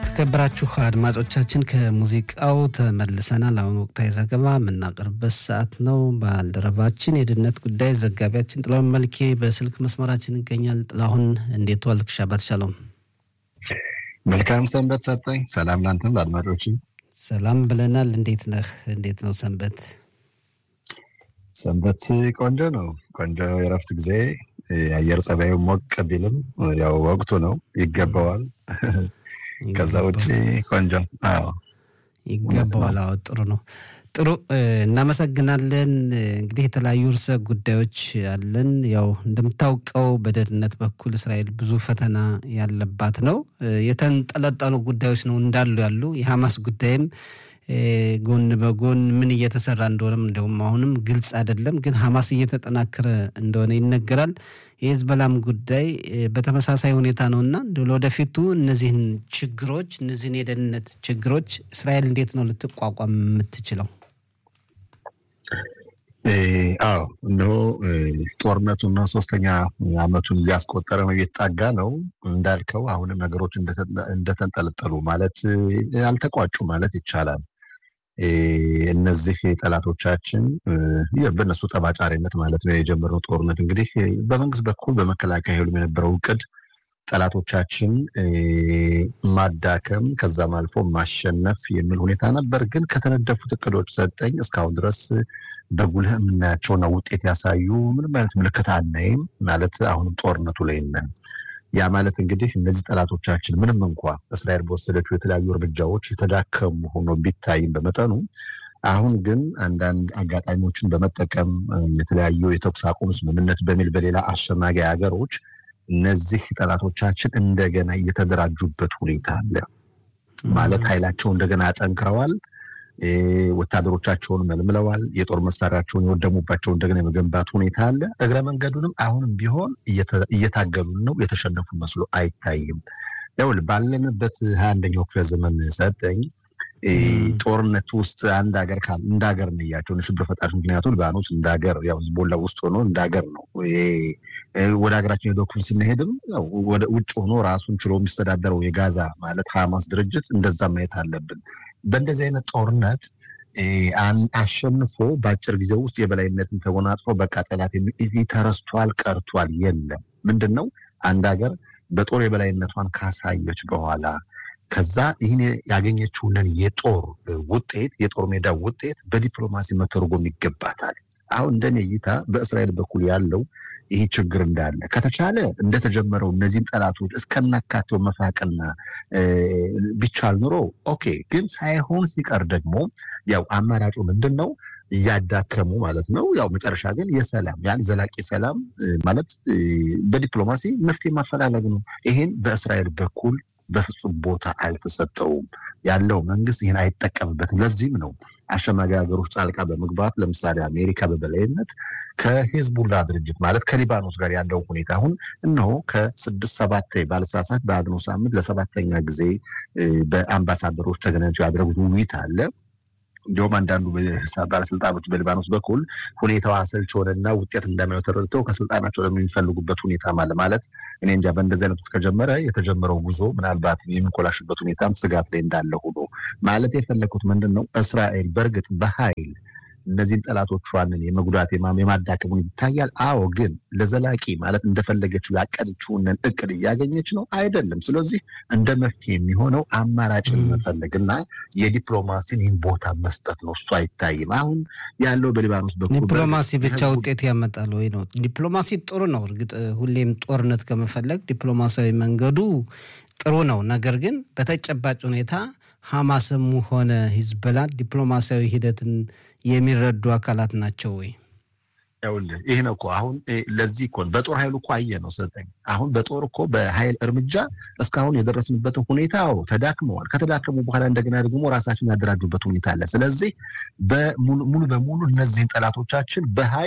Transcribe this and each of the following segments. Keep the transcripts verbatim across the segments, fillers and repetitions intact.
የተከበራችሁ አድማጮቻችን ከሙዚቃው ተመልሰናል። አሁን ወቅታዊ ዘገባ የምናቀርብበት ሰዓት ነው። ባልደረባችን የድነት ጉዳይ ዘጋቢያችን ጥላሁን መልኬ በስልክ መስመራችን ይገኛል። ጥላሁን እንዴት ዋልክ? ሻባት ሻሎም። መልካም ሰንበት ሰጠኝ። ሰላም ላንተም ለአድማጮች ሰላም ብለናል። እንዴት ነህ? እንዴት ነው ሰንበት? ሰንበት ቆንጆ ነው። ቆንጆ የረፍት ጊዜ አየር ጸባዩ ሞቅ ቢልም ያው ወቅቱ ነው ይገባዋል። ከዛ ውጪ ቆንጆ አዎ ይገባዋል። አዎ ጥሩ ነው። ጥሩ እናመሰግናለን። እንግዲህ የተለያዩ ርዕሰ ጉዳዮች አለን። ያው እንደምታውቀው በደህንነት በኩል እስራኤል ብዙ ፈተና ያለባት ነው። የተንጠለጠሉ ጉዳዮች ነው እንዳሉ ያሉ የሐማስ ጉዳይም ጎን በጎን ምን እየተሰራ እንደሆነም እንደውም አሁንም ግልጽ አይደለም፣ ግን ሐማስ እየተጠናከረ እንደሆነ ይነገራል። የህዝበላም ጉዳይ በተመሳሳይ ሁኔታ ነውና ለወደፊቱ እነዚህን ችግሮች እነዚህን የደህንነት ችግሮች እስራኤል እንዴት ነው ልትቋቋም የምትችለው? አዎ ነው ጦርነቱና ሶስተኛ አመቱን እያስቆጠረ ነው እየተጣጋ ነው እንዳልከው። አሁንም ነገሮች እንደተንጠለጠሉ ማለት ያልተቋጩ ማለት ይቻላል። እነዚህ ጠላቶቻችን በእነሱ ጠባጫሪነት ማለት ነው የጀመረው ጦርነት እንግዲህ በመንግስት በኩል በመከላከያ ኃይሉ የነበረው እቅድ ጠላቶቻችን ማዳከም ከዛም አልፎ ማሸነፍ የሚል ሁኔታ ነበር። ግን ከተነደፉት እቅዶች ሰጠኝ እስካሁን ድረስ በጉልህ የምናያቸውና ውጤት ያሳዩ ምንም አይነት ምልክት አናይም። ማለት አሁንም ጦርነቱ ላይ ነን። ያ ማለት እንግዲህ እነዚህ ጠላቶቻችን ምንም እንኳን እስራኤል በወሰደችው የተለያዩ እርምጃዎች የተዳከሙ ሆኖ ቢታይም በመጠኑ አሁን ግን አንዳንድ አጋጣሚዎችን በመጠቀም የተለያዩ የተኩስ አቁም ስምምነት በሚል በሌላ አሸማጋይ ሀገሮች እነዚህ ጠላቶቻችን እንደገና እየተደራጁበት ሁኔታ አለ። ማለት ኃይላቸው እንደገና አጠንክረዋል። ወታደሮቻቸውን መልምለዋል። የጦር መሳሪያቸውን የወደሙባቸው እንደገና የመገንባት ሁኔታ አለ። እግረ መንገዱንም አሁንም ቢሆን እየታገሉ ነው። የተሸነፉ መስሎ አይታይም። ያው ባለንበት ሃያ አንደኛው ክፍለ ዘመን ሰጠኝ ጦርነት ውስጥ አንድ ሀገር ካል እንደ ሀገር ነው ያቸው ሽብር ፈጣሪ ምክንያቱም ሊባኖስ እንደ ሀገር ያው ህዝቦላ ውስጥ ሆኖ እንደ ሀገር ነው። ወደ ሀገራችን የዶክተር ስንሄድም ያው ወደ ውጭ ሆኖ ራሱን ችሎ የሚስተዳደረው የጋዛ ማለት ሐማስ ድርጅት እንደዛ ማየት አለብን። በእንደዚህ አይነት ጦርነት አሸንፎ በአጭር ጊዜ ውስጥ የበላይነትን ተጎናጽፎ በቃ ጠላት ተረስቷል ቀርቷል የለም። ምንድነው አንድ ሀገር በጦር የበላይነቷን ካሳየች በኋላ ከዛ ይሄን ያገኘችውን የጦር ውጤት የጦር ሜዳ ውጤት በዲፕሎማሲ መተርጎም ይገባታል። አሁን እንደኔ እይታ በእስራኤል በኩል ያለው ይሄ ችግር እንዳለ ከተቻለ እንደተጀመረው እነዚህን ጠላቶች እስከናካቴው መፋቅና ቢቻል ኑሮ ኦኬ። ግን ሳይሆን ሲቀር ደግሞ ያው አማራጩ ምንድነው ያዳከሙ ማለት ነው። ያው መጨረሻ ግን የሰላም ያን ዘላቂ ሰላም ማለት በዲፕሎማሲ መፍትሄ ማፈላለግ ነው። ይሄን በእስራኤል በኩል በፍጹም ቦታ አልተሰጠውም። ያለው መንግስት ይሄን አይጠቀምበትም። ለዚህም ነው አሸማጋይ ሀገሮች ጣልቃ በመግባት ለምሳሌ አሜሪካ በበላይነት ከሂዝቡላ ድርጅት ማለት ከሊባኖስ ጋር ያለው ሁኔታ አሁን እነሆ ከስድስት ሰባት ባለሳሳት በአድኖ ሳምንት ለሰባተኛ ጊዜ በአምባሳደሮች ተገናኝተው ያደረጉት ውይይት አለ። እንዲሁም አንዳንዱ ባለስልጣኖች በሊባኖስ በኩል ሁኔታው አሰልች ሆነና ውጤት እንደማይሆን ተረድተው ከስልጣናቸው ለሚፈልጉበት ሁኔታ ማለት ማለት እኔ እንጃ በእንደዚህ አይነት ከጀመረ የተጀመረው ጉዞ ምናልባት የሚንኮላሽበት ሁኔታም ስጋት ላይ እንዳለ ሆኖ ማለት የፈለኩት ምንድነው እስራኤል በርግጥ በኃይል እነዚህን ጠላቶቿን የመጉዳት የማዳከሙን ይታያል። አዎ ግን ለዘላቂ ማለት እንደፈለገችው ያቀደችውን እቅድ እያገኘች ነው አይደለም። ስለዚህ እንደ መፍትሄ የሚሆነው አማራጭን መፈለግና የዲፕሎማሲን ይህን ቦታ መስጠት ነው። እሱ አይታይም። አሁን ያለው በሊባኖስ በኩል ዲፕሎማሲ ብቻ ውጤት ያመጣል ወይ ነው? ዲፕሎማሲ ጥሩ ነው እርግጥ ሁሌም ጦርነት ከመፈለግ ዲፕሎማሲያዊ መንገዱ ጥሩ ነው። ነገር ግን በተጨባጭ ሁኔታ ሐማስም ሆነ ሂዝቦላ ዲፕሎማሲያዊ ሂደትን የሚረዱ አካላት ናቸው ወይ? ያውልህ ይሄ ነው እኮ አሁን ለዚህ እኮ በጦር ኃይሉ እኮ አየ ነው ሰጠኝ። አሁን በጦር እኮ በኃይል እርምጃ እስካሁን የደረስንበት ሁኔታው ተዳክመዋል። ከተዳከሙ በኋላ እንደገና ደግሞ ራሳቸውን ያደራጁበት ሁኔታ አለ። ስለዚህ በሙሉ ሙሉ በሙሉ እነዚህን ጠላቶቻችን በኃይል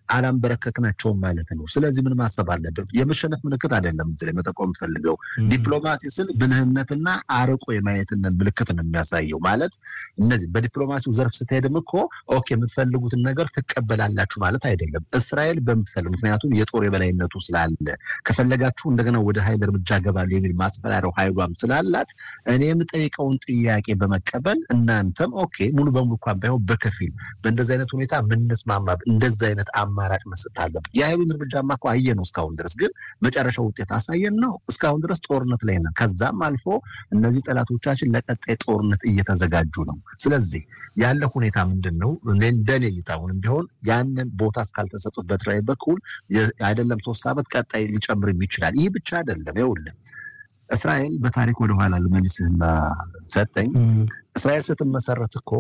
አላምበረከክናቸውም ማለት ነው ስለዚህ ምን ማሰብ አለብን የመሸነፍ ምልክት አይደለም እዚህ ላይ መጠቆም ፈልገው ዲፕሎማሲ ስል ብልህነትና አርቆ የማየትን ምልክት ነው የሚያሳየው ማለት እነዚህ በዲፕሎማሲው ዘርፍ ስትሄድም እኮ ኦኬ የምትፈልጉትን ነገር ትቀበላላችሁ ማለት አይደለም እስራኤል በምትፈልግ ምክንያቱም የጦር የበላይነቱ ስላለ ከፈለጋችሁ እንደገና ወደ ኃይል እርምጃ ገባል የሚል ማስፈራሪያው ኃይሏም ስላላት እኔ የምጠይቀውን ጥያቄ በመቀበል እናንተም ኦኬ ሙሉ በሙሉ እንኳን ባይሆን በከፊል በእንደዚህ አይነት ሁኔታ ምንስማማ እንደዚህ አይነት አማራጭ መስጠት አለበት የኃይሉን እርምጃማ እኮ አየነው እስካሁን ድረስ ግን መጨረሻው ውጤት አሳየን ነው እስካሁን ድረስ ጦርነት ላይ ነን ከዛም አልፎ እነዚህ ጠላቶቻችን ለቀጣይ ጦርነት እየተዘጋጁ ነው ስለዚህ ያለ ሁኔታ ምንድነው እንደኔ ይታውን ቢሆን ያንን ቦታ እስካልተሰጡት በትራይ በኩል አይደለም ሶስት አመት ቀጣይ ሊጨምር ይችላል ይህ ብቻ አይደለም ይኸውልህ እስራኤል በታሪክ ወደ ኋላ ለመልስና ሰጠኝ እስራኤል ስትመሰረት እኮ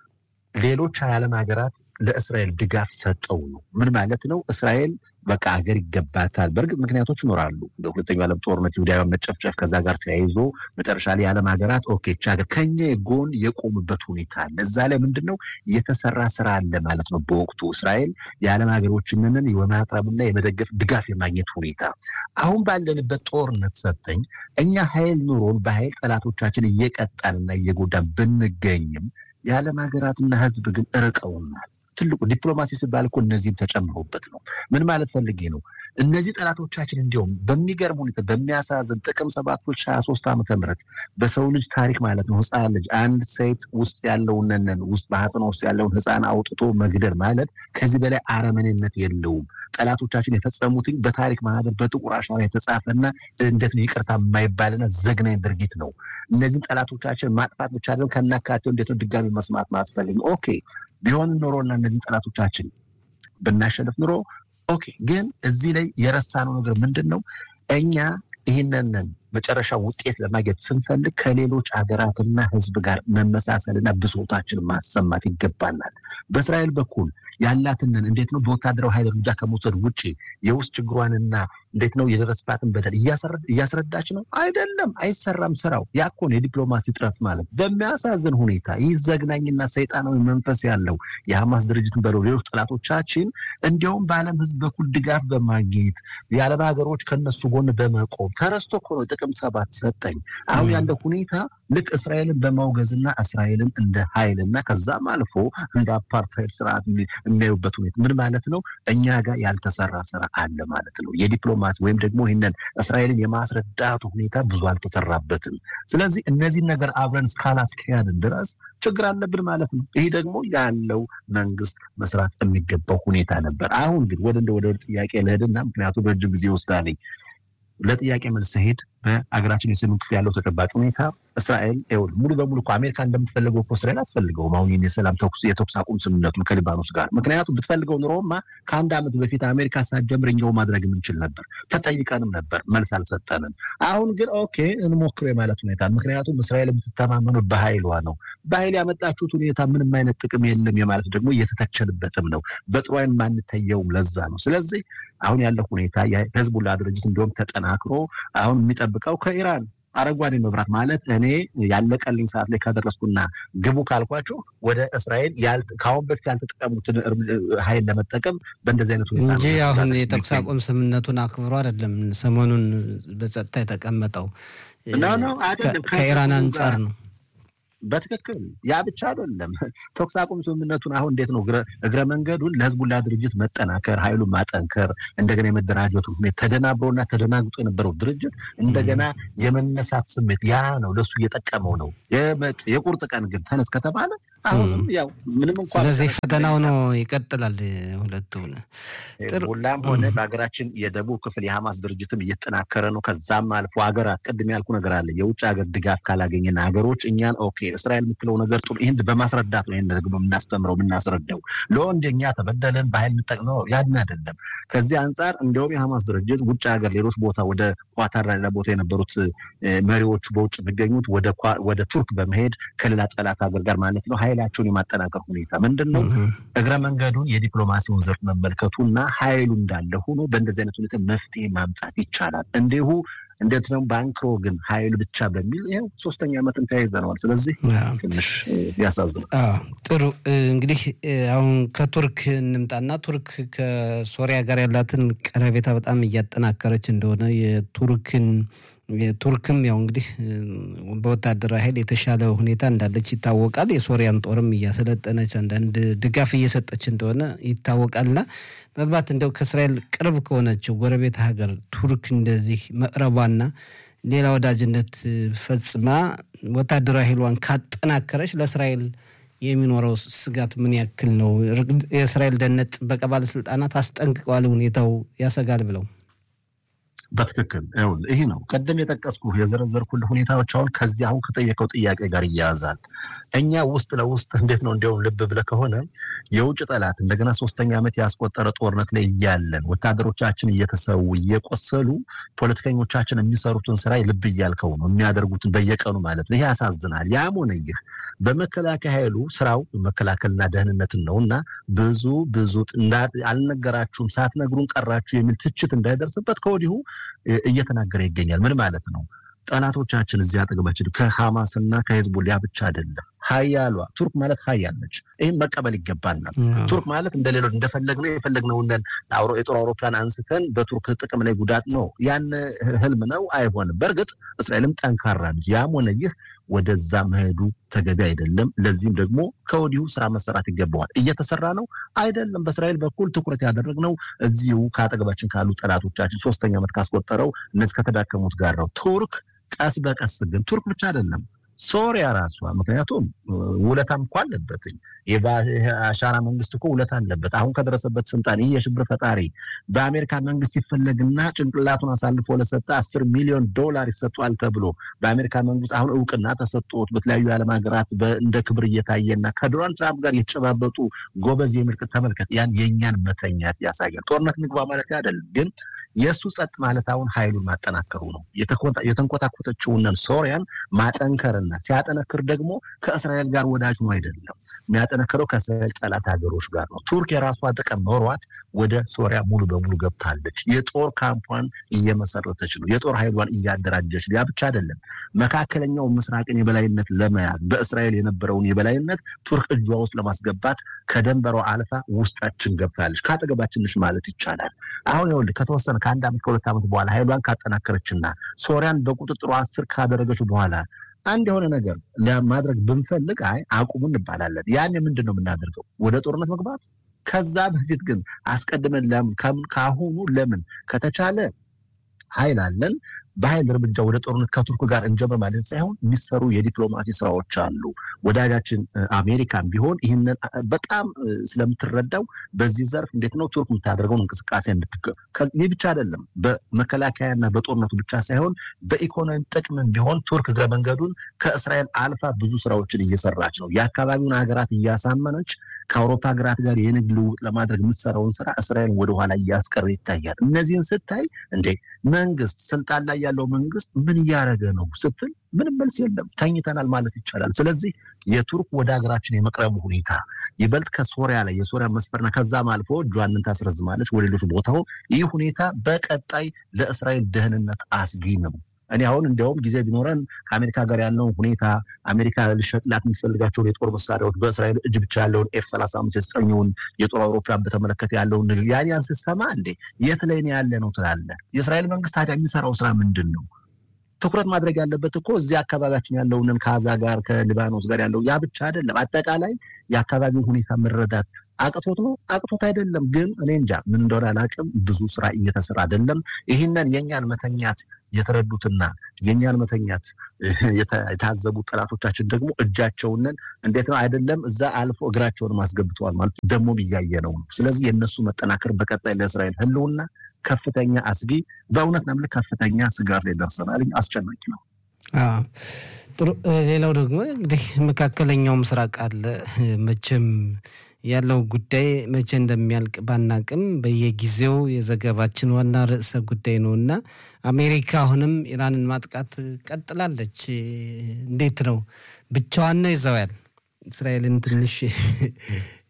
ሌሎች ዓለም ሀገራት ለእስራኤል ድጋፍ ሰጠው ነው ምን ማለት ነው እስራኤል በቃ ሀገር ይገባታል በርግጥ ምክንያቶች ይኖራሉ በሁለተኛው ዓለም ጦርነት ይሁዳውያን መጨፍጨፍ ከዛ ጋር ተያይዞ መጨረሻ ላይ ዓለም ሀገራት ኦኬ ቻገር ከኛ ጎን የቆሙበት ሁኔታ ለዛ ላይ ምንድነው የተሰራ ስራ አለ ማለት ነው በወቅቱ እስራኤል የዓለም ሀገሮችንን የማጥራብና የመደገፍ ድጋፍ የማግኘት ሁኔታ አሁን ባለንበት ጦርነት ሰጠኝ እኛ ኃይል ኑሮን በኃይል ጠላቶቻችን እየቀጣንና እየጎዳን ብንገኝም የዓለም ሀገራትና ህዝብ ግን እርቀውናል ትልቁ ዲፕሎማሲ ሲባል እኮ እነዚህም ተጨምሮበት ነው ምን ማለት ፈልጌ ነው እነዚህ ጠላቶቻችን እንዲያውም በሚገርም ሁኔታ በሚያሳዝን ጥቅም ሰባት ሀያ ሶስት ዓመተ ምህረት በሰው ልጅ ታሪክ ማለት ነው ህፃን ልጅ አንድ ሴት ውስጥ ያለውን ነን ውስጥ በሐጽና ውስጥ ያለውን ህፃን አውጥቶ መግደል ማለት ከዚህ በላይ አረመኔነት የለውም ጠላቶቻችን የፈጸሙት በታሪክ ማህደር በጥቁር አሻራ የተጻፈና እንዴት ነው ይቅርታ የማይባልና ዘግናኝ ድርጊት ነው እነዚህ ጠላቶቻችን ማጥፋት ብቻ አይደለም ከናካቴው እንዴት ነው ድጋሚ መስማት ማስፈልግ ኦኬ ቢሆን ኖሮና እነዚህ ጠላቶቻችን በእናሸነፍ ኖሮ ኦኬ ግን እዚህ ላይ የረሳነው ነገር ምንድነው እኛ ይሄንን መጨረሻ ውጤት ለማግኘት ስንፈልግ ከሌሎች ሀገራትና ህዝብ ጋር መመሳሰልና ብሶታችን ማሰማት ይገባናል በእስራኤል በኩል ያላትን እንዴት ነው በወታደራዊ ኃይል እርምጃ ከመውሰድ ውጪ የውስጥ ችግሯንና እንዴት ነው የደረሰባትን በደል እያስረዳች ነው አይደለም አይሰራም ስራው ያኮን የዲፕሎማሲ ጥረት ማለት በሚያሳዝን ሁኔታ ይዘግናኝና ሰይጣናዊ መንፈስ ያለው የሐማስ ድርጅትን በለው ሌሎች ጠላቶቻችን እንዲያውም በዓለም ህዝብ በኩል ድጋፍ በማግኘት የዓለም ሀገሮች ከነሱ ጎን በመቆም ተረስቶ ኮሎ ጥቅም ሰባት ሰጠኝ አሁን ያለው ሁኔታ ልክ እስራኤልን በማውገዝና እስራኤልን እንደ ኃይልና ከዛም አልፎ እንደ አፓርታይድ ስርዓት የሚያዩበት ሁኔታ ምን ማለት ነው እኛ ጋር ያልተሰራ ስራ አለ ማለት ነው የዲፕሎማሲ ወይም ደግሞ ይሄንን እስራኤልን የማስረዳቱ ሁኔታ ብዙ አልተሰራበትም ስለዚህ እነዚህ ነገር አብረን ስካላስኪያን ድረስ ችግር አለብን ማለት ነው ይሄ ደግሞ ያለው መንግስት መስራት የሚገባው ሁኔታ ነበር አሁን ግን ወደ እንደ ወደ ጥያቄ ለሄድና ምክንያቱም በእጅ ጊዜ ወስዳለኝ ለጥያቄ መልስ ሄድ በአገራችን የሰሜን ክፍል ያለው ተጨባጭ ሁኔታ እስራኤል ይሁን ሙሉ በሙሉ እኮ አሜሪካ እንደምትፈልገው እኮ እስራኤል አትፈልገው አሁን የሰላም ተኩስ የተኩስ አቁም ስምምነቱ ከሊባኖስ ጋር ምክንያቱም ብትፈልገው ኑሮማ ከአንድ አመት በፊት አሜሪካ ሳትጀምረኛው ማድረግ የምንችል ነበር ተጠይቀንም ነበር መልስ አልሰጠንም አሁን ግን ኦኬ እንሞክረው የማለት ሁኔታ ምክንያቱም እስራኤል የምትተማመነው በኃይሏ ነው በኃይል ያመጣችሁት ሁኔታ ምንም አይነት ጥቅም የለም የማለት ደግሞ እየተተቸልበትም ነው በጥሯይን ማንተየውም ለዛ ነው ስለዚህ አሁን ያለው ሁኔታ የህዝቡላ ድርጅት እንደውም ተጠናክሮ አሁን የሚጠብቀው ከኢራን አረጋጓዴ መብራት ማለት እኔ ያለቀልኝ ሰዓት ላይ ካደረስኩና ግቡ ካልኳቸው ወደ እስራኤል ያል ካሁን በፊት ያልተጠቀሙትን ኃይል ለመጠቀም በእንደዚህ አይነት ሁኔታ እንጂ አሁን የተኩስ አቁም ስምምነቱን አክብሮ አይደለም ሰሞኑን በጸጥታ የተቀመጠው ነው ነው አይደለም ከኢራን አንፃር ነው በትክክል ያ ብቻ አይደለም ተኩስ አቁም ስምምነቱን አሁን እንዴት ነው እግረ መንገዱን ለህዝቡላ ድርጅት መጠናከር ኃይሉን ማጠንከር እንደገና የመደራጀቱ ሁኔታ ተደናብሮና ተደናግጦ የነበረው ድርጅት እንደገና የመነሳት ስሜት ያ ነው ለሱ እየጠቀመው ነው የመጥ የቁርጥ ቀን ግን ተነስ ከተባለ አሁንም ያው ምንም እንኳን ስለዚህ ፈተናው ነው ይቀጥላል ሁለቱን ሁላም ሆነ በአገራችን የደቡብ ክፍል የሐማስ ድርጅትም እየተጠናከረ ነው ከዛም አልፎ ሀገራት ቀድም ያልኩ ነገር አለ የውጭ ሀገር ድጋፍ ካላገኘና ሀገሮች እኛን ኦኬ እስራኤል የምትለው ነገር ጥሩ ይሄን በማስረዳት ነው ይሄን ደግሞ እናስተምረው እናስረዳው ለወንደኛ ተበደለን በኃይል ተጠቅመው ያን አይደለም ከዚህ አንፃር እንደውም የሐማስ ድርጅት ውጭ ሀገር ሌሎች ቦታ ወደ ኳታር ላይ ቦታ የነበሩት መሪዎች በውጭ የሚገኙት ወደ ወደ ቱርክ በመሄድ ከሌላ ጠላት ሀገር ጋር ማለት ነው ኃይላቸውን የማጠናከር ሁኔታ ምንድነው እግረ መንገዱን የዲፕሎማሲውን ዘርፍ መመልከቱና ኃይሉ እንዳለ ሆኖ በእንደዚህ አይነት ሁኔታ መፍትሄ ማምጣት ይቻላል እንዴሁ እንዴት ነው ባንክሮ ግን ኃይል ብቻ በሚል ይሄው ሶስተኛ ዓመትን ተያይዘናል። ስለዚህ ትንሽ ያሳዝናል። አዎ ጥሩ እንግዲህ አሁን ከቱርክ እንምጣና ቱርክ ከሶሪያ ጋር ያላትን ቀረቤታ በጣም እያጠናከረች እንደሆነ የቱርክን የቱርክም ያው እንግዲህ በወታደራዊ ኃይል የተሻለ ሁኔታ እንዳለች ይታወቃል። የሶሪያን ጦርም እያሰለጠነች አንዳንድ ድጋፍ እየሰጠች እንደሆነ ይታወቃልና ምናልባት እንደው ከእስራኤል ቅርብ ከሆነችው ጎረቤት ሀገር ቱርክ እንደዚህ መቅረቧና ሌላ ወዳጅነት ፈጽማ ወታደራዊ ኃይሏን ካጠናከረች ለእስራኤል የሚኖረው ስጋት ምን ያክል ነው? የእስራኤል ደህንነት ጥበቃ ባለስልጣናት አስጠንቅቀዋል፣ ሁኔታው ያሰጋል ብለው። በትክክል ይሄ ነው ቀደም የጠቀስኩ የዘረዘርኩልህ ሁኔታዎች አሁን ከዚህ አሁን ከጠየቀው ጥያቄ ጋር ይያያዛል። እኛ ውስጥ ለውስጥ እንዴት ነው እንደውም ልብ ብለህ ከሆነ የውጭ ጠላት እንደገና ሶስተኛ ዓመት ያስቆጠረ ጦርነት ላይ እያለን ወታደሮቻችን እየተሰዉ እየቆሰሉ ፖለቲከኞቻችን የሚሰሩትን ስራ ልብ እያልከው ነው የሚያደርጉትን በየቀኑ ማለት ነው። ይሄ ያሳዝናል። ያም ሆነ ይህ በመከላከያ ኃይሉ ስራው መከላከልና ደህንነትን ነውና ብዙ ብዙ አልነገራችሁም ሳትነግሩን ቀራችሁ የሚል ትችት እንዳይደርስበት ከወዲሁ እየተናገረ ይገኛል። ምን ማለት ነው? ጠላቶቻችን እዚያ አጠገባችን ከሐማስና ከሄዝቦላ ብቻ አይደለም ሀያሏ ቱርክ ማለት ሀያል ነች። ይሄን መቀበል ይገባናል። ቱርክ ማለት እንደሌሎች እንደፈለግነው የፈለግነውን የጦር አውሮፕላን አንስተን በቱርክ ጥቅም ላይ ጉዳት ነው ያን ህልም ነው አይሆንም። በእርግጥ እስራኤልም ጠንካራ ነች። ያም ሆነ ይህ ወደዛ መሄዱ ተገቢ አይደለም። ለዚህም ደግሞ ከወዲሁ ስራ መሰራት ይገባዋል። እየተሰራ ነው አይደለም። በእስራኤል በኩል ትኩረት ያደረግነው እዚሁ ከአጠገባችን ካሉ ጠላቶቻችን ሶስተኛ ዓመት ካስቆጠረው እነዚህ ከተዳከሙት ጋር ነው። ቱርክ ቀስ በቀስ ግን ቱርክ ብቻ አይደለም ሶሪያ ራሷ ምክንያቱም ውለታም እንኳን አለበትኝ የባሻራ መንግስት እኮ ውለታ አለበት። አሁን ከደረሰበት ስልጣን የሽብር ፈጣሪ በአሜሪካ መንግስት ይፈለግና ጭንቅላቱን አሳልፎ ለሰጠ አስር ሚሊዮን ዶላር ይሰጣል ተብሎ በአሜሪካ መንግስት አሁን እውቅና ተሰጥቶት በተለያዩ ዓለም ሀገራት እንደ ክብር እየታየና ከዶናልድ ትራምፕ ጋር የተጨባበጡ ጎበዝ የምልክት ተመልከት ያን የኛን መተኛት ያሳያል። ጦርነት ንግባ ማለት አይደለም ግን የሱ ጸጥ ማለት አሁን ኃይሉን ማጠናከሩ ነው። የተንቆታቆተችውን ሶሪያን ማጠንከርና ሲያጠነክር ደግሞ ከእስራኤል ጋር ወዳጅ ነው አይደለም የሚያጠነክረው ከእስራኤል ጠላት ሀገሮች ጋር ነው። ቱርክ የራሷ ጥቅም ኖሯት ወደ ሶሪያ ሙሉ በሙሉ ገብታለች። የጦር ካምፓን እየመሰረተች ነው። የጦር ኃይሏን እያደራጀች ያ ብቻ አይደለም መካከለኛው ምስራቅን የበላይነት ለመያዝ በእስራኤል የነበረውን የበላይነት ቱርክ እጇ ውስጥ ለማስገባት ከደንበሯ አልፋ ውስጣችን ገብታለች። ካጠገባችንሽ ማለት ይቻላል። አሁን ይኸውልህ ከተወሰነ ከአንድ ዓመት ከሁለት ዓመት በኋላ ኃይሏን ካጠናከረችና ሶሪያን በቁጥጥሯ ስር ካደረገች በኋላ አንድ የሆነ ነገር ለማድረግ ብንፈልግ አይ አቁሙ እንባላለን። ያን ምንድነው የምናደርገው? ወደ ጦርነት መግባት። ከዛ በፊት ግን አስቀድመን ካሁኑ ለምን ከተቻለ ኃይል አለን በኃይል እርምጃ ወደ ጦርነት ከቱርክ ጋር እንጀምር ማለት ሳይሆን የሚሰሩ የዲፕሎማሲ ስራዎች አሉ። ወዳጃችን አሜሪካን ቢሆን ይህንን በጣም ስለምትረዳው በዚህ ዘርፍ እንዴት ነው ቱርክ የምታደርገውን እንቅስቃሴ እንድትከ ከዚህ ብቻ አይደለም በመከላከያና በጦርነቱ ብቻ ሳይሆን በኢኮኖሚ ጥቅም ቢሆን ቱርክ እግረ መንገዱን ከእስራኤል አልፋ ብዙ ስራዎችን እየሰራች ነው። የአካባቢውን ሀገራት እያሳመነች ከአውሮፓ ሀገራት ጋር የንግድ ልውውጥ ለማድረግ የምትሰራውን ስራ እስራኤል ወደ ኋላ እያስቀረ ይታያል። እነዚህን ስታይ እንዴ መንግስት ስልጣን ላይ ያለው መንግስት ምን እያደረገ ነው ስትል ምንም መልስ የለም። ተኝተናል ማለት ይቻላል። ስለዚህ የቱርክ ወደ ሀገራችን የመቅረቡ ሁኔታ ይበልጥ ከሶሪያ ላይ የሶሪያ መስፈርና ከዛም አልፎ ጇንን ታስረዝማለች ወደ ሌሎች ቦታው ይህ ሁኔታ በቀጣይ ለእስራኤል ደህንነት አስጊ ነው። እኔ አሁን እንደውም ጊዜ ቢኖረን ከአሜሪካ ጋር ያለው ሁኔታ አሜሪካ ልሸጥላት የሚፈልጋቸው የጦር መሳሪያዎች በእስራኤል እጅ ብቻ ያለውን ኤፍ ሰላሳ አምስት የተሰኘውን የጦር አውሮፕላን በተመለከተ ያለውን ያን ያን ሲሰማ እንዴ የት ላይ ነው ያለ ነው ትላለህ። የእስራኤል መንግስት ታዲያ የሚሰራው ስራ ምንድነው? ትኩረት ማድረግ ያለበት እኮ እዚህ አካባቢያችን ያለውን ከጋዛ ጋር ከሊባኖስ ጋር ያለው ያ ብቻ አይደለም። አጠቃላይ የአካባቢው ሁኔታ መረዳት አቅቶት ነው አቅቶት አይደለም። ግን እኔ እንጃ ምን እንደሆነ አላውቅም። ብዙ ስራ እየተሰራ አይደለም። ይሄንን የኛን መተኛት የተረዱትና የኛን መተኛት የታዘቡ ጠላቶቻችን ደግሞ እጃቸውን እንዴት ነው አይደለም እዛ አልፎ እግራቸውን ማስገብተዋል ማለት ደግሞ እያየነው ነው። ስለዚህ የነሱ መጠናከር በቀጣይ ለእስራኤል ህልውና ከፍተኛ አስጊ በእውነት ነው ከፍተኛ ስጋት ላይ ደርሰናል። አስጨናቂ ነው። አዎ ጥሩ። ሌላው ደግሞ እንግዲህ መካከለኛው ምስራቅ አለ መቼም ያለው ጉዳይ መቼ እንደሚያልቅ ባናቅም በየጊዜው የዘገባችን ዋና ርዕሰ ጉዳይ ነውና አሜሪካ አሁንም ኢራንን ማጥቃት ቀጥላለች። እንዴት ነው ብቻዋን ነው ይዘዋል እስራኤልን ትንሽ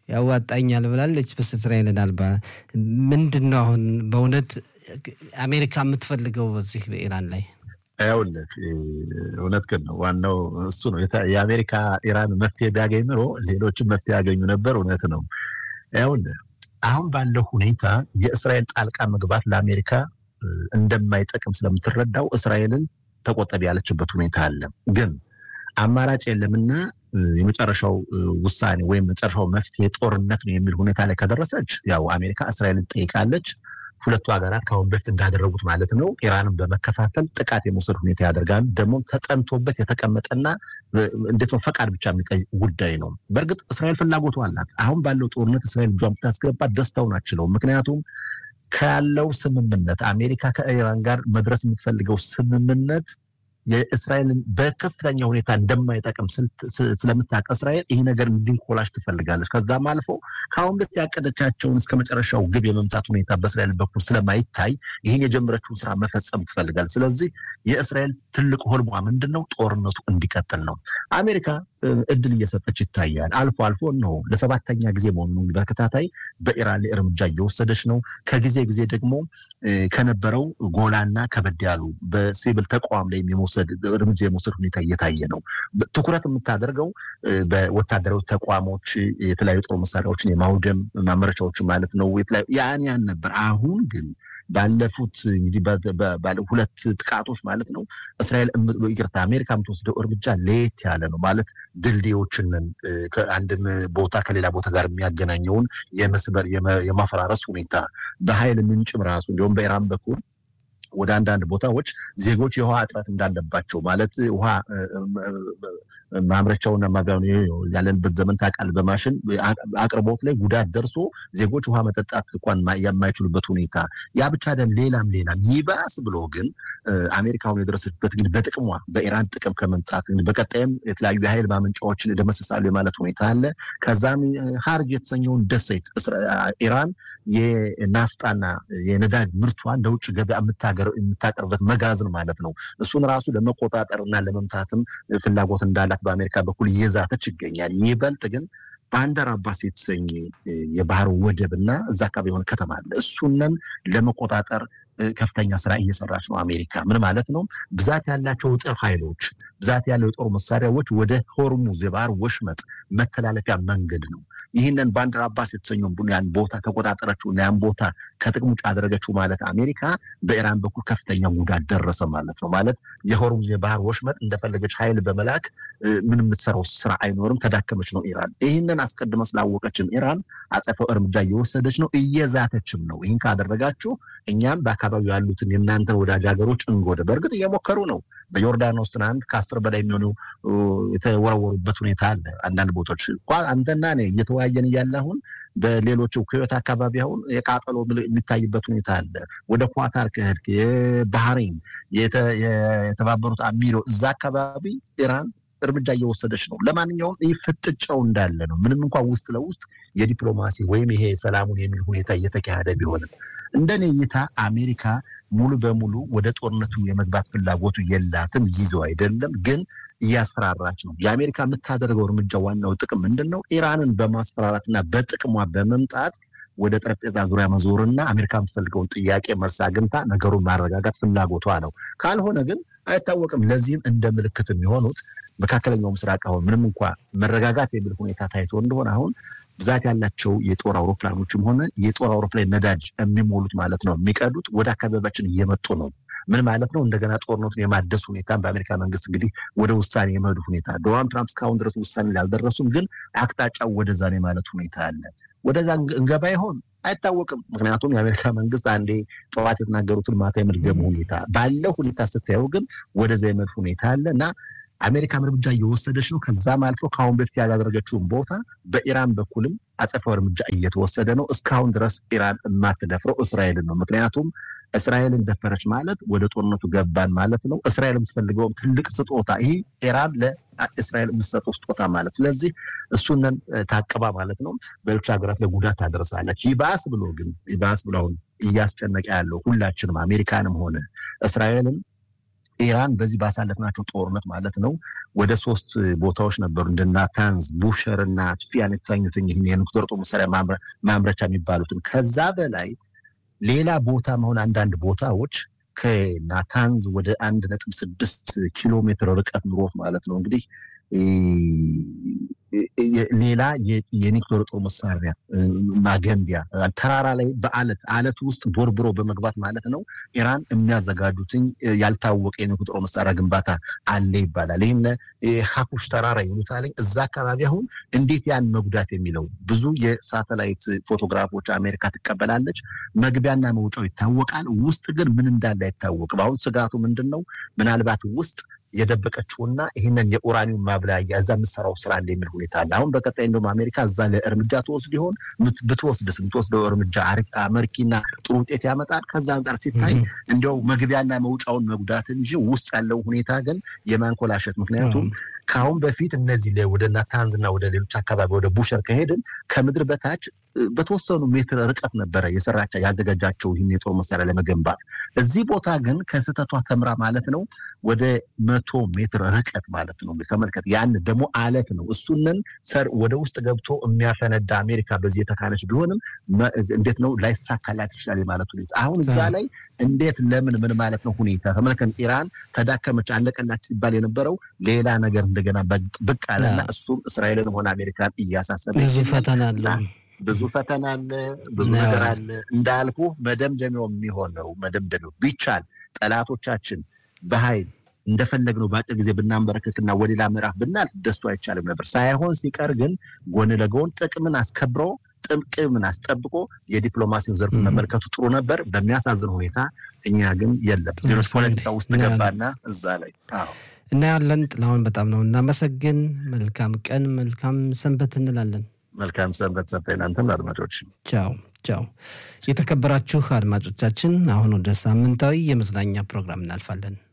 ያዋጣኛል ብላለች በእስራኤልን አልባ ምንድነው አሁን በእውነት አሜሪካ የምትፈልገው በዚህ በኢራን ላይ አይውልህ እውነት ግን ነው ዋናው እሱ ነው የአሜሪካ ኢራን መፍትሄ ቢያገኝ ኖሮ ሌሎችም መፍትሄ ያገኙ ነበር እውነት ነው አይውልህ አሁን ባለው ሁኔታ የእስራኤል ጣልቃ መግባት ለአሜሪካ እንደማይጠቅም ስለምትረዳው እስራኤልን ተቆጠብ ያለችበት ሁኔታ አለ ግን አማራጭ የለምና የመጨረሻው ውሳኔ ወይም መጨረሻው መፍትሄ ጦርነት ነው የሚል ሁኔታ ላይ ከደረሰች ያው አሜሪካ እስራኤልን ጠይቃለች ሁለቱ ሀገራት ካሁን በፊት እንዳደረጉት ማለት ነው ኢራንን በመከፋፈል ጥቃት የመውሰድ ሁኔታ ያደርጋሉ ደግሞ ተጠንቶበት የተቀመጠና እንዴት ነው ፈቃድ ብቻ የሚጠይቅ ጉዳይ ነው በርግጥ እስራኤል ፍላጎቱ አላት አሁን ባለው ጦርነት እስራኤል ጇን ብታስገባ ደስታውን አችለው ምክንያቱም ካለው ስምምነት አሜሪካ ከኢራን ጋር መድረስ የምትፈልገው ስምምነት የእስራኤልን በከፍተኛ ሁኔታ እንደማይጠቅም ስለምታውቅ እስራኤል ይሄ ነገር እንዲንኮላሽ ትፈልጋለች ከዛም አልፎ ካሁን በፊት ያቀደቻቸውን እስከመጨረሻው ግብ የመምታት ሁኔታ በእስራኤል በኩል ስለማይታይ ይሄን የጀመረችውን ስራ መፈጸም ትፈልጋለች ስለዚህ የእስራኤል ትልቁ ህልሟ ምንድነው ጦርነቱ እንዲቀጥል ነው አሜሪካ እድል እየሰጠች ይታያል አልፎ አልፎ ነው ለሰባተኛ ጊዜ መሆኑን በከታታይ በኢራን ላይ እርምጃ እየወሰደች ነው ከጊዜ ጊዜ ደግሞ ከነበረው ጎላና ከበድ ያሉ በሲቪል ተቋም ላይ የሚወሰድ እርምጃ የመውሰድ ሁኔታ እየታየ ነው ትኩረት የምታደርገው በወታደራዊ ተቋሞች የተለያዩ ጦር መሳሪያዎችን የማውደም ማመረቻዎች ማለት ነው ያን ያን ነበር አሁን ግን ባለፉት እንግዲህ ባለ ሁለት ጥቃቶች ማለት ነው እስራኤል ይቅርታ አሜሪካ የምትወስደው እርምጃ ለየት ያለ ነው ማለት ድልድዮችን ከአንድም ቦታ ከሌላ ቦታ ጋር የሚያገናኘውን የመስበር የማፈራረስ ሁኔታ በኃይል ምንጭም ራሱ እንደውም በኢራን በኩል ወደ አንዳንድ ቦታዎች ዜጎች የውሃ እጥረት እንዳለባቸው ማለት ውሃ ማምረቻውና ማጋኑ ያለንበት ዘመን ታቃል በማሽን አቅርቦት ላይ ጉዳት ደርሶ ዜጎች ውሃ መጠጣት እንኳን የማይችሉበት ሁኔታ ያ ብቻ አይደለም ሌላም ሌላም ይባስ ብሎ ግን አሜሪካው የደረሰችበት ግን በጥቅሟ በኢራን ጥቅም ከመምጣት በቀጣይም የተለያዩ የኃይል ማመንጫዎችን ለመስሳሉ የማለት ሁኔታ አለ ከዛም ሃርጅ የተሰኘውን ደሴት ኢራን የናፍጣና የነዳጅ ምርቷን ለውጭ ገበያ የምታቀርበት መጋዘን ማለት ነው እሱን ራሱ ለመቆጣጠርና ለመምታትም ፍላጎት እንዳላት በአሜሪካ በኩል እየዛተች ይገኛል ይበልጥ ግን ባንደር አባስ የተሰኘ የባህር ወደብና እዛ አካባቢ የሆነ ከተማ አለ እሱንን ለመቆጣጠር ከፍተኛ ስራ እየሰራች ነው አሜሪካ ምን ማለት ነው ብዛት ያላቸው ጦር ኃይሎች ብዛት ያለው ጦር መሳሪያዎች ወደ ሆርሙዝ የባህር ወሽመጥ መተላለፊያ መንገድ ነው ይሄንን ባንደር አባስ የተሰኘው ቡኒያን ቦታ ተቆጣጣረችው እና ያን ቦታ ከጥቅም ውጭ አደረገችው ማለት አሜሪካ በኢራን በኩል ከፍተኛ ጉዳት ደረሰ ማለት ነው ማለት የሆርሙዝ የባህር ወሽመጥ እንደፈለገች ኃይል በመላክ ምንም ምትሰራው ስራ አይኖርም ተዳከመች ነው ኢራን ይሄንን አስቀድማ ስላወቀችም ኢራን አጸፋው እርምጃ እየወሰደች ነው እየዛተችም ነው ይሄን ካደረጋችሁ እኛም በአካባቢው ያሉትን የናንተን ወዳጅ ሀገሮች እንጎደ በርግጥ እየሞከሩ ነው በዮርዳኖስ ትናንት ከአስር በላይ የሚሆኑ የተወረወሩበት ሁኔታ አለ አንዳንድ ቦታዎች አንተና እኔ እየተወያየን ያለውን በሌሎቹ ኩዌት አካባቢ አሁን የቃጠሎ የሚታይበት ሁኔታ አለ ወደ ኳታር ከሄድክ የባህሬን የተባበሩት አሚሮ እዛ አካባቢ ኢራን እርምጃ እየወሰደች ነው ለማንኛውም ይፈጥጫው እንዳለ ነው ምንም እንኳን ውስጥ ለውስጥ የዲፕሎማሲ ወይም ይሄ ሰላሙን የሚል ሁኔታ እየተካሄደ ቢሆንም እንደኔ ይታ አሜሪካ ሙሉ በሙሉ ወደ ጦርነቱ የመግባት ፍላጎቱ የላትም ጊዜው አይደለም ግን ያስፈራራች ነው የአሜሪካ የምታደርገው እርምጃ ዋናው ጥቅም ምንድነው ኢራንን በማስፈራራትና በጥቅሟ በመምጣት ወደ ጠረጴዛ ዙሪያ መዞርና አሜሪካ የምትፈልገውን ጥያቄ መልስ አግኝታ ነገሩን ማረጋጋት ፍላጎቷ ነው ካልሆነ ግን አይታወቅም ለዚህም እንደ ምልክት የሚሆኑት መካከለኛው ምስራቅ አሁን ምንም እንኳን መረጋጋት የሚል ሁኔታ ታይቶ እንደሆነ አሁን ብዛት ያላቸው የጦር አውሮፕላኖችም ሆነ የጦር አውሮፕላን ነዳጅ የሚሞሉት ማለት ነው የሚቀዱት ወደ አካባቢያችን እየመጡ ነው ምን ማለት ነው እንደገና ጦርነቱን የማደስ ሁኔታ በአሜሪካ መንግስት እንግዲህ ወደ ውሳኔ የመዱ ሁኔታ ዶናልድ ትራምፕ እስካሁን ድረስ ውሳኔ ያልደረሱም ግን አቅጣጫው ወደዛ ነው ማለት ሁኔታ አለ ወደዛ እንገባ ይሆን አይታወቅም ምክንያቱም የአሜሪካ መንግስት አንዴ ጠዋት የተናገሩትን ማታ የመድገም ሁኔታ ባለው ሁኔታ ስታየው ግን ወደዛ የመድ ሁኔታ አለና አሜሪካ እርምጃ እየወሰደች ነው ከዛም አልፎ ካሁን በፊት ያደረገችው ቦታ በኢራን በኩልም አጸፋው እርምጃ እየተወሰደ ነው እስካሁን ድረስ ኢራን የማትደፍረው እስራኤልን ነው ምክንያቱም እስራኤልን ደፈረች ማለት ወደ ጦርነቱ ገባን ማለት ነው እስራኤል የምትፈልገው ትልቅ ስጦታ ይሄ ኢራን ለእስራኤል የምትሰጠው ስጦታ ማለት ስለዚህ እሱን ታቀባ ማለት ነው በሌሎች ሀገራት ላይ ጉዳት ታደርሳለች ይባስ ብሎ ግን ይባስ ብሎ እያስጨነቀ ያለው ሁላችንም አሜሪካንም ሆነ እስራኤልን ኢራን በዚህ ባሳለፍናቸው ጦርነት ማለት ነው ወደ ሶስት ቦታዎች ነበሩ እንደ ናታንዝ ቡሸር እና ስፊያን የተሰኙትን የኒውክሌር ጦር መሳሪያ ማምረቻ የሚባሉትን ከዛ በላይ ሌላ ቦታ መሆን አንዳንድ ቦታዎች ከናታንዝ ወደ አንድ ነጥብ ስድስት ኪሎ ሜትር ርቀት ኑሮት ማለት ነው እንግዲህ ሌላ የኒውክሌር ጦር መሳሪያ ማገንቢያ ተራራ ላይ በአለት አለት ውስጥ ቦርብሮ በመግባት ማለት ነው ኢራን የሚያዘጋጁትን ያልታወቀ የኒውክሌር ጦር መሳሪያ ግንባታ አለ ይባላል። ይሄን ሀኩሽ ተራራ ይሉታል። እዛ አካባቢ አሁን እንዴት ያን መጉዳት የሚለው ብዙ የሳተላይት ፎቶግራፎች አሜሪካ ትቀበላለች። መግቢያና መውጫው ይታወቃል። ውስጥ ግን ምን እንዳለ አይታወቅም። አሁን ስጋቱ ምንድነው? ምናልባት ውስጥ የደበቀችውና ይሄንን የኡራኒየም ማብላያ እዛ ምሰራው ስራ እንደሚል ሁኔታ አለ። አሁን በቀጣይ እንደውም አሜሪካ እዛ ለእርምጃ ተወስድ ይሆን ብትወስድስ ብትወስደው እርምጃ አመርኪና ጥሩ ውጤት ያመጣል? ከዛ አንፃር ሲታይ እንደው መግቢያና መውጫውን መጉዳት እንጂ ውስጥ ያለው ሁኔታ ግን የማንኮላሸት ምክንያቱም ካሁን በፊት እነዚህ ላይ ወደ ናታንዝና ወደ ሌሎች አካባቢ ወደ ቡሸር ከሄድን ከምድር በታች በተወሰኑ ሜትር ርቀት ነበረ የሰራቻ ያዘጋጃቸው ይህን የጦር መሳሪያ ለመገንባት። እዚህ ቦታ ግን ከስተቷ ተምራ ማለት ነው ወደ መቶ ሜትር ርቀት ማለት ነው ተመልከት። ያን ደግሞ አለት ነው። እሱንን ሰር ወደ ውስጥ ገብቶ የሚያፈነዳ አሜሪካ በዚህ የተካነች ቢሆንም እንዴት ነው ላይሳካላት ይችላል ማለት ነው። አሁን እዛ ላይ እንዴት ለምን ምን ማለት ነው ሁኔታ ተመልከን። ኢራን ተዳከመች አለቀላት ሲባል የነበረው ሌላ ነገር እንደገና ብቅ አለና እሱም እስራኤልን ሆነ አሜሪካን እያሳሰበ ብዙ ፈተና አለ ብዙ ፈተና አለ ብዙ ነገር አለ። እንዳልኩ መደምደሚያው የሚሆነው መደምደሚያው ቢቻል ጠላቶቻችን በኃይል እንደፈለግነው ባጭር ጊዜ ብናንበረከክና ወደላ ምዕራፍ ብናልፍ ደስቶ አይቻልም ነበር። ሳይሆን ሲቀር ግን ጎን ለጎን ጥቅምን አስከብሮ ጥቅምን አስጠብቆ የዲፕሎማሲን ዘርፍ መመልከቱ ጥሩ ነበር። በሚያሳዝን ሁኔታ እኛ ግን የለም ሌሎች ፖለቲካ ውስጥ ገባና እዛ ላይ አዎ እና ያለን ጥላውን በጣም ነው እናመሰግን። መልካም ቀን መልካም ሰንበት እንላለን። መልካም ሰንበት ሰጠን አንተም አድማጮች። ቻው ቻው። የተከበራችሁ አድማጮቻችን አሁን ወደ ሳምንታዊ የመዝናኛ ፕሮግራም እናልፋለን።